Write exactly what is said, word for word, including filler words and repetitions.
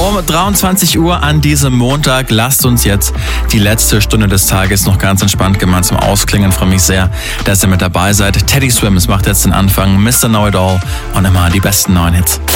Um dreiundzwanzig Uhr an diesem Montag. Lasst uns jetzt die letzte Stunde des Tages noch ganz entspannt gemeinsam ausklingen. Ich freue mich sehr, dass ihr mit dabei seid. Teddy Swims macht jetzt den Anfang. Mister Know It All und immer die besten neuen Hits.